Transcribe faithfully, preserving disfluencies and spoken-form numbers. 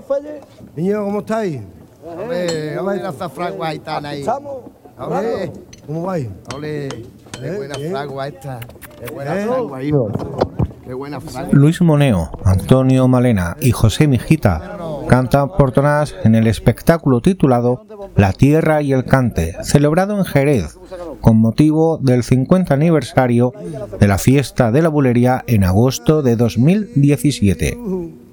Felle? Niño, ¿cómo estáis? Hombre, hombre, esa fragua gitana ahí. Hombre, ¿cómo vais? Ole, qué buena fragua esta. Qué buena fragua, hijo. Qué buena fragua. Luis Moneo, Antonio Malena y José Mijita cantan por tonas en el espectáculo titulado La Tierra y el Cante, celebrado en Jerez, con motivo del cincuenta aniversario de la fiesta de la bulería en agosto de dos mil diecisiete.